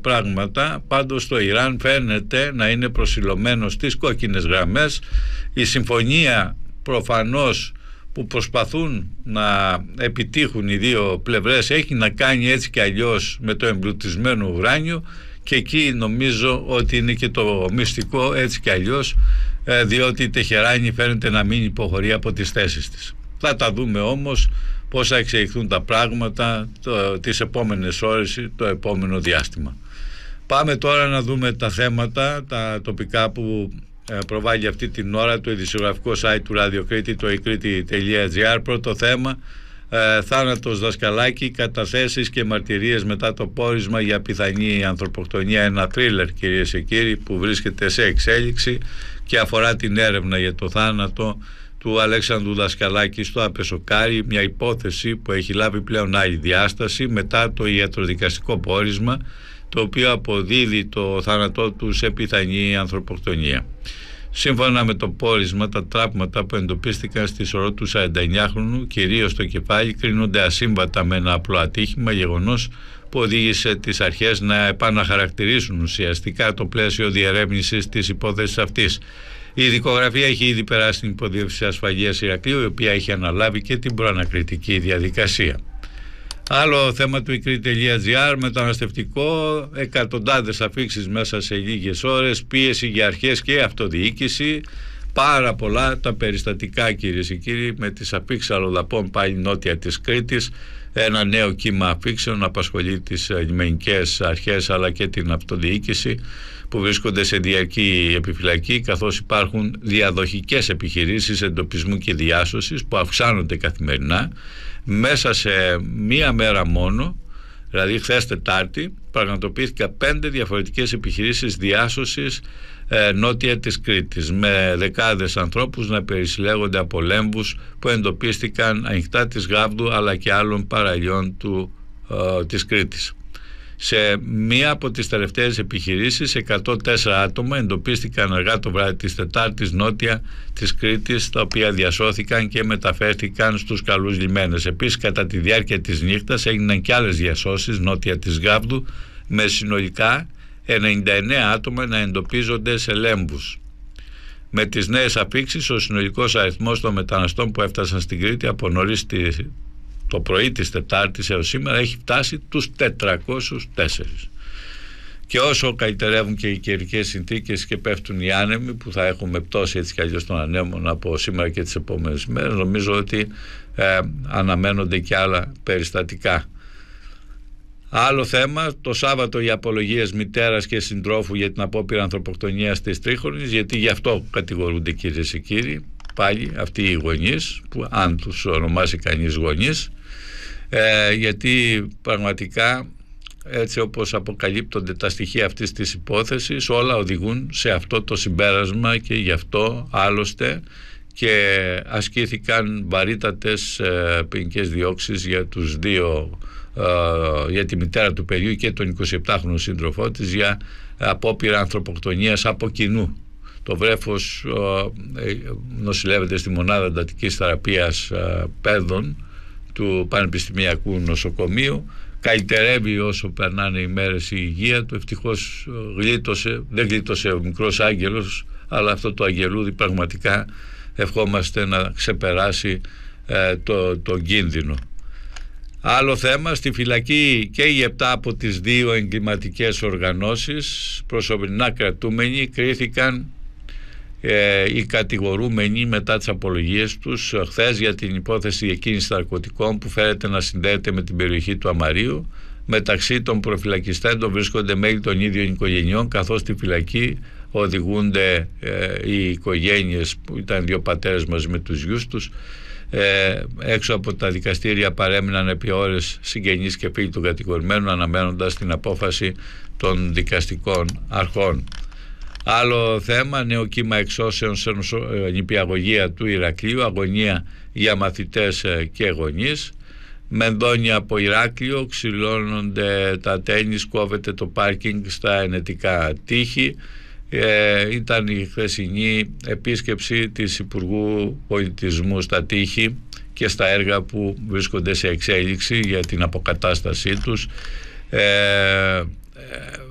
πράγματα. Πάντως το Ιράν φαίνεται να είναι προσιλωμένο στις κόκκινες γραμμές. Η συμφωνία προφανώς που προσπαθούν να επιτύχουν οι δύο πλευρές έχει να κάνει έτσι και αλλιώς με το εμπλουτισμένο ουράνιο, και εκεί νομίζω ότι είναι και το μυστικό, έτσι και αλλιώς, διότι η Τεχεράνη φαίνεται να μην υποχωρεί από τις θέσεις της. Θα τα δούμε όμως πώς θα εξελιχθούν τα πράγματα τις επόμενες ώρες, το επόμενο διάστημα. Πάμε τώρα να δούμε τα θέματα, τα τοπικά που προβάλλει αυτή την ώρα το ειδησιογραφικό site του Radio Κρήτη, το ekriti.gr. Πρώτο θέμα, θάνατος Δασκαλάκη, καταθέσεις και μαρτυρίες μετά το πόρισμα για πιθανή ανθρωποκτονία. Ένα θρίλερ, κυρίες και κύριοι, που βρίσκεται σε εξέλιξη και αφορά την έρευνα για το θάνατο του Αλέξανδρου Δασκαλάκη στο Απεσοκάρι, μια υπόθεση που έχει λάβει πλέον άλλη διάσταση μετά το ιατροδικαστικό πόρισμα, το οποίο αποδίδει το θάνατό του σε πιθανή ανθρωποκτονία. Σύμφωνα με το πόρισμα, τα τραύματα που εντοπίστηκαν στη σωρό του 49χρονου, κυρίως στο κεφάλι, κρίνονται ασύμβατα με ένα απλό ατύχημα, γεγονός που οδήγησε τις αρχές να επαναχαρακτηρίσουν ουσιαστικά το πλαίσιο διερεύνησης της υπόθεσης αυτής. Η δικογραφία έχει ήδη περάσει στην Υποδιεύθυνση Ασφαλείας Ηρακλείου, η οποία έχει αναλάβει και την προανακριτική διαδικασία. Άλλο θέμα του ekriti.gr, μεταναστευτικό, εκατοντάδες αφίξεις μέσα σε λίγες ώρες, πίεση για αρχές και αυτοδιοίκηση. Πάρα πολλά τα περιστατικά, κυρίες και κύριοι, με τις αφίξεις αλλοδαπών πάλι νότια της Κρήτης. Ένα νέο κύμα αφίξεων απασχολεί τις λιμενικές αρχές αλλά και την αυτοδιοίκηση, που βρίσκονται σε διαρκή επιφυλακή, καθώς υπάρχουν διαδοχικές επιχειρήσεις εντοπισμού και διάσωσης που αυξάνονται καθημερινά. Μέσα σε μία μέρα μόνο, δηλαδή χθες Τετάρτη, πραγματοποιήθηκαν 5 διαφορετικές επιχειρήσεις διάσωσης νότια της Κρήτης, με δεκάδες ανθρώπους να περισυλλέγονται από λέμβους που εντοπίστηκαν ανοιχτά της Γάβδου αλλά και άλλων παραλιών της Κρήτης. Σε μία από τις τελευταίες επιχειρήσεις, 104 άτομα εντοπίστηκαν αργά το βράδυ της Τετάρτης νότια της Κρήτης, τα οποία διασώθηκαν και μεταφέρθηκαν στους καλούς λιμένες. Επίσης, κατά τη διάρκεια της νύχτας έγιναν και άλλες διασώσεις νότια της Γάβδου, με συνολικά 99 άτομα να εντοπίζονται σε λέμβους. Με τις νέες αφίξεις, ο συνολικός αριθμός των μεταναστών που έφτασαν στην Κρήτη από νωρίς το πρωί της Τετάρτης έως σήμερα έχει φτάσει τους 404. Και όσο καλυτερεύουν και οι καιρικές συνθήκες και πέφτουν οι άνεμοι, που θα έχουμε πτώση έτσι κι αλλιώς των ανέμων από σήμερα και τις επόμενες μέρες, νομίζω ότι αναμένονται και άλλα περιστατικά. Άλλο θέμα, το Σάββατο οι απολογίες μητέρας και συντρόφου για την απόπειρα ανθρωποκτονίας της Τρίχωνης, γιατί γι' αυτό κατηγορούνται, κυρίες και κύριοι, πάλι αυτοί οι γονείς, που αν τους ονομάσει κανείς γονείς, γιατί πραγματικά, έτσι όπως αποκαλύπτονται τα στοιχεία αυτής της υπόθεσης, όλα οδηγούν σε αυτό το συμπέρασμα, και γι' αυτό άλλωστε και ασκήθηκαν βαρύτατες ποινικές διώξεις για τους δύο, για τη μητέρα του παιδιού και τον 27χρονο σύντροφό της, για απόπειρα ανθρωποκτονίας από κοινού. Το βρέφος νοσηλεύεται στη μονάδα εντατικής θεραπείας παιδών του Πανεπιστημιακού Νοσοκομείου. Καλυτερεύει όσο περνάνε οι μέρες η υγεία του. Ευτυχώς δεν γλίτωσε ο μικρός άγγελος, αλλά αυτό το αγγελούδι πραγματικά ευχόμαστε να ξεπεράσει τον κίνδυνο. Άλλο θέμα, στη φυλακή και οι 7 από τις 2 εγκληματικές οργανώσεις προσωρινά κρατούμενοι κρίθηκαν οι κατηγορούμενοι μετά τις απολογίες τους χθες για την υπόθεση εκκίνησης ναρκωτικών που φέρεται να συνδέεται με την περιοχή του Αμαρίου. Μεταξύ των προφυλακιστέντων βρίσκονται μέλη των ίδιων οικογενειών, καθώς στη φυλακή οδηγούνται οι οικογένειες που ήταν 2 πατέρες μαζί με τους γιους τους. Έξω από τα δικαστήρια παρέμειναν επί ώρες συγγενείς και φίλοι των κατηγορημένων, αναμένοντας την απόφαση των δικαστικών αρχών. Άλλο θέμα, νέο κύμα εξώσεων σε νηπιαγωγεία του Ηρακλείου, αγωνία για μαθητές και γονείς. Μενδόνια από Ηράκλειο, ξυλώνονται τα τένις, κόβεται το πάρκινγκ στα ενετικά τείχη. Ήταν η χθεσινή επίσκεψη της Υπουργού Πολιτισμού στα τείχη και στα έργα που βρίσκονται σε εξέλιξη για την αποκατάστασή τους.